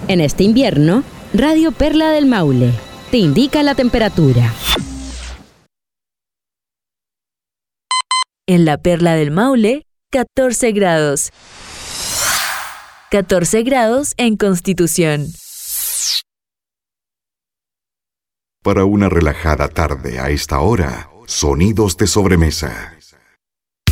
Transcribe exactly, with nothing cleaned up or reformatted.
En este invierno, Radio Perla del Maule te indica la temperatura. En la Perla del Maule, catorce grados. catorce grados en Constitución. Para una relajada tarde a esta hora, sonidos de sobremesa.